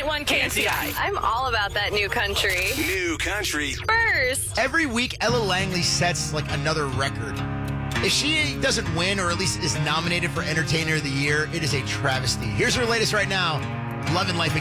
101.1 KNCI. I'm all about that new country. New country. First. Every week, Ella Langley sets like another record. If she doesn't win, or at least is nominated for Entertainer of the Year, it is a travesty. Here's her latest right now, Love and Life Again.